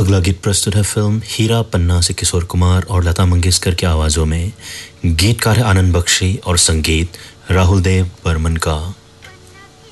अगला गीत प्रस्तुत है फिल्म हीरा पन्ना से किशोर कुमार और लता मंगेशकर की आवाज़ों में। गीतकार है आनंद बख्शी और संगीत राहुल देव बर्मन का।